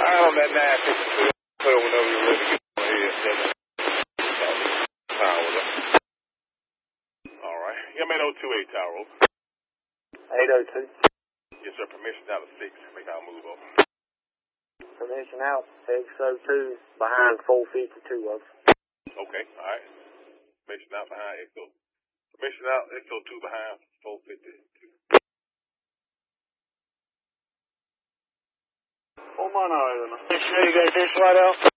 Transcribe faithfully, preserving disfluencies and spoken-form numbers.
behind on that nine fifty-two. Put it whenever you're ready to get on here. seven. Tower. All right. Yeah, man, oh two eight tower. eight oh two. Yes, sir. Permission out of six. Make our move over. Permission out. X oh two behind four fifty-two of. Okay. All right. Permission out behind X O. Permission out X O two behind four fifty-two. Oh, man, I don't know. Make sure you got this right out.